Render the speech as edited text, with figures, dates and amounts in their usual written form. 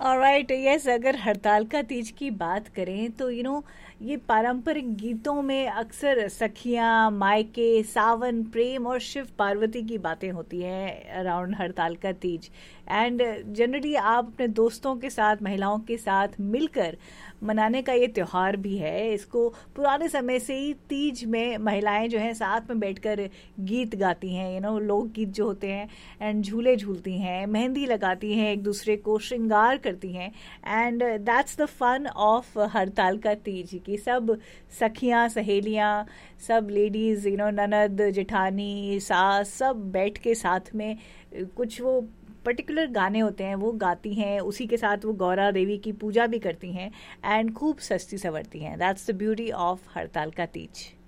Alright, yes, अगर हड़ताल तीज की बात करें तो ये पारंपरिक गीतों में अक्सर सखियां, मायके, सावन, प्रेम और शिव पार्वती की बातें होती हैं अराउंड हड़ताल का तीज। एंड जनरली आप अपने दोस्तों के साथ, महिलाओं के साथ मिलकर मनाने का ये त्योहार भी है। इसको पुराने समय से ही तीज में महिलाएं जो हैं साथ में बैठकर गीत गाती हैं, लोकगीत जो होते हैं, एंड झूले झूलती हैं, मेहंदी लगाती हैं, एक दूसरे को श्रृंगार करती हैं। And that's the fun of हड़ताल का तीज कि सब सखियां, सहेलियां, सब लेडीज, ननद, जेठानी, सास, सब बैठ के साथ में कुछ वो पर्टिकुलर गाने होते हैं वो गाती हैं, उसी के साथ वो गौरा देवी की पूजा भी करती हैं एंड खूब सस्ती संवरती हैं। दैट्स द ब्यूटी ऑफ हड़ताल का तीज।